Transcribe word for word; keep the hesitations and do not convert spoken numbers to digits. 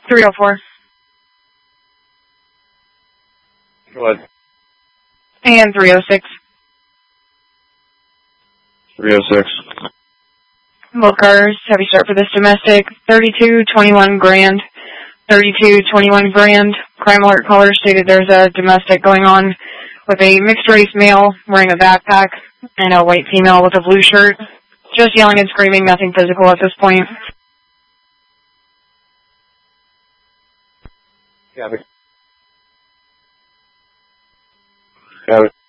three oh four. Go ahead. And three oh six. three oh six. Both cars, heavy start for this domestic, thirty-two twenty-one Grand. thirty-two twenty-one Grand. Crime alert caller stated there's a domestic going on with a mixed race male wearing a backpack and a white female with a blue shirt. Just yelling and screaming, nothing physical at this point. Got it. Got it.